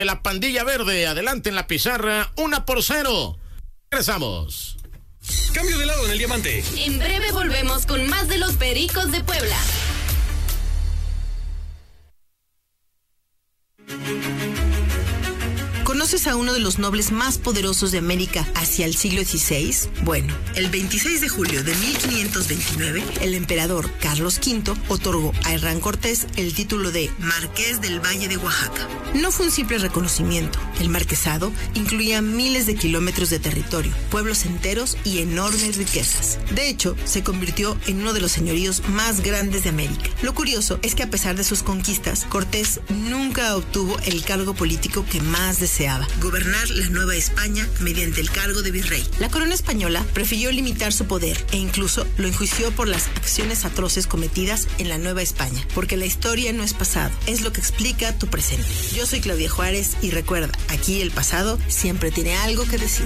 La pandilla verde, adelante en la pizarra, 1-0. Regresamos. Cambio de lado en el diamante. En breve volvemos con más de los Pericos de Puebla. ¿Conoces a uno de los nobles más poderosos de América hacia el siglo XVI? Bueno, el 26 de julio de 1529, el emperador Carlos V otorgó a Hernán Cortés el título de Marqués del Valle de Oaxaca. No fue un simple reconocimiento. El marquesado incluía miles de kilómetros de territorio, pueblos enteros y enormes riquezas. De hecho, se convirtió en uno de los señoríos más grandes de América. Lo curioso es que a pesar de sus conquistas, Cortés nunca obtuvo el cargo político que más deseaba: gobernar la Nueva España mediante el cargo de virrey. La corona española prefirió limitar su poder e incluso lo enjuició por las acciones atroces cometidas en la Nueva España, porque la historia no es pasado, es lo que explica tu presente. Yo soy Claudia Juárez y recuerda, aquí el pasado siempre tiene algo que decir.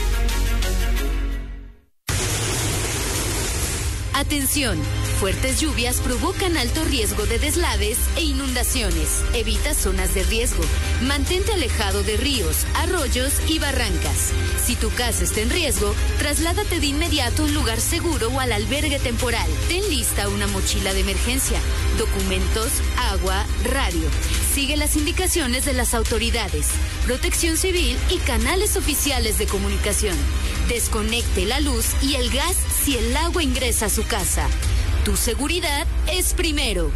Atención, fuertes lluvias provocan alto riesgo de deslaves e inundaciones. Evita zonas de riesgo. Mantente alejado de ríos, arroyos y barrancas. Si tu casa está en riesgo, trasládate de inmediato a un lugar seguro o al albergue temporal. Ten lista una mochila de emergencia, documentos, agua, radio. Sigue las indicaciones de las autoridades, Protección Civil y canales oficiales de comunicación. Desconecte la luz y el gas si el agua ingresa a su casa. Tu seguridad es primero.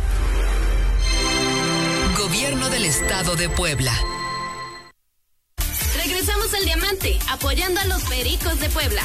Gobierno del Estado de Puebla. Regresamos al diamante, apoyando a los Pericos de Puebla.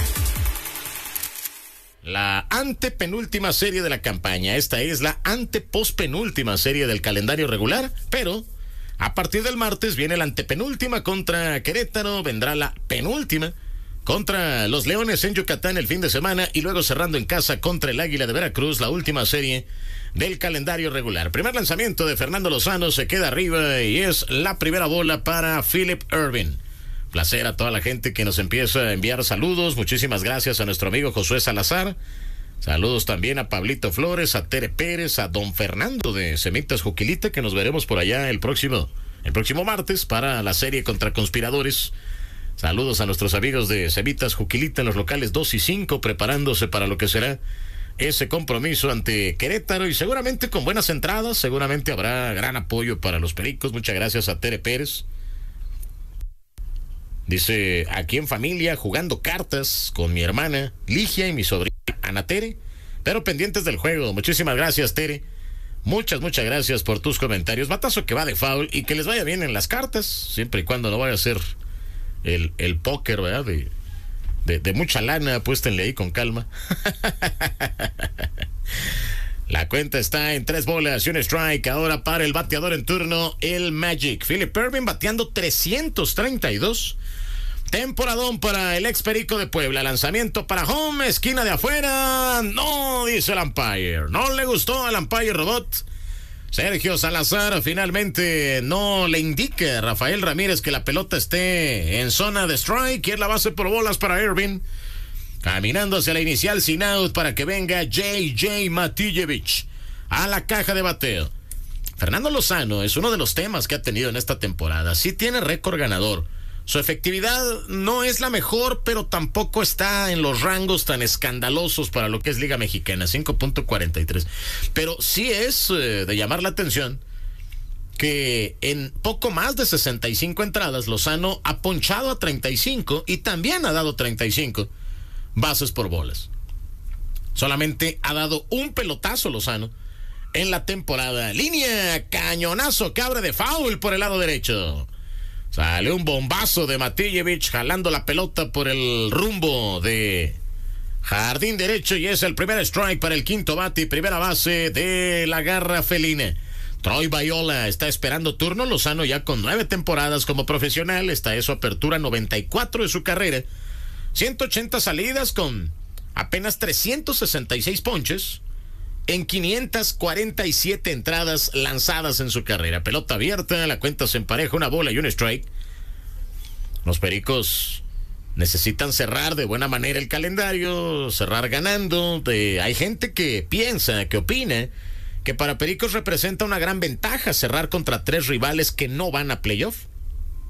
La antepenúltima serie de la campaña. Esta es la antepostpenúltima serie del calendario regular, pero a partir del martes viene la antepenúltima contra Querétaro, vendrá la penúltima contra los Leones en Yucatán el fin de semana y luego cerrando en casa contra el Águila de Veracruz, la última serie del calendario regular. Primer lanzamiento de Fernando Lozano, se queda arriba y es la primera bola para Philip Ervin. Placer a toda la gente que nos empieza a enviar saludos. Muchísimas gracias a nuestro amigo Josué Salazar. Saludos también a Pablito Flores, a Tere Pérez, a don Fernando de Semitas Juquilita, que nos veremos por allá el próximo martes para la serie contra conspiradores. Saludos a nuestros amigos de Semitas Juquilita en los locales 2 y 5, preparándose para lo que será ese compromiso ante Querétaro y seguramente con buenas entradas, seguramente habrá gran apoyo para los Pericos. Muchas gracias a Tere Pérez. Dice, aquí en familia, jugando cartas con mi hermana Ligia y mi sobrina Ana Tere, pero pendientes del juego. Muchísimas gracias, Tere. Muchas gracias por tus comentarios. Batazo que va de foul y que les vaya bien en las cartas, siempre y cuando no vaya a ser el póker, ¿verdad? De mucha lana, apuéstenle ahí con calma. La cuenta está en 3 bolas y un strike. Ahora para el bateador en turno, el Magic. Philip Ervin bateando 332. Temporadón para el ex Perico de Puebla. Lanzamiento para home, esquina de afuera. No, dice el umpire. No le gustó al umpire robot. Sergio Salazar finalmente no le indica a Rafael Ramírez que la pelota esté en zona de strike. Y es la base por bolas para Ervin. Caminando hacia la inicial sin out para que venga J.J. Matijevich a la caja de bateo. Fernando Lozano es uno de los temas que ha tenido en esta temporada. Sí tiene récord ganador. Su efectividad no es la mejor, pero tampoco está en los rangos tan escandalosos para lo que es Liga Mexicana, 5.43. Pero sí es de llamar la atención que en poco más de 65 entradas, Lozano ha ponchado a 35 y también ha dado 35 bases por bolas. Solamente ha dado un pelotazo Lozano en la temporada. Línea, cañonazo que abre de foul por el lado derecho. Sale un bombazo de Matijevich jalando la pelota por el rumbo de jardín derecho y es el primer strike para el quinto bate y primera base de la garra felina. Troy Bayola está esperando turno. Lozano ya con 9 temporadas como profesional. Esta es su apertura 94 de su carrera. 180 salidas con apenas 366 ponches en 547 entradas lanzadas en su carrera. Pelota abierta, la cuenta se empareja, una bola y un strike. Los Pericos necesitan cerrar de buena manera el calendario, cerrar ganando. Hay gente que piensa, que opina, que para Pericos representa una gran ventaja cerrar contra 3 rivales que no van a playoff.